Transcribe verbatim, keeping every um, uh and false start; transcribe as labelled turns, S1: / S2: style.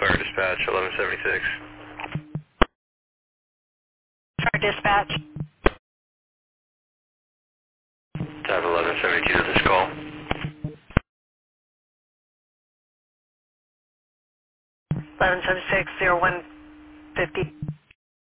S1: Fire Dispatch, eleven seventy-six.
S2: Fire dispatch.
S1: Tab eleven seventy-two to this call.
S2: eleven seventy-six, zero one fifty.